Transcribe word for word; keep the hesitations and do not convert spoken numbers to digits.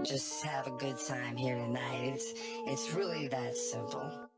just have a good time here tonight. It's it's really that simple.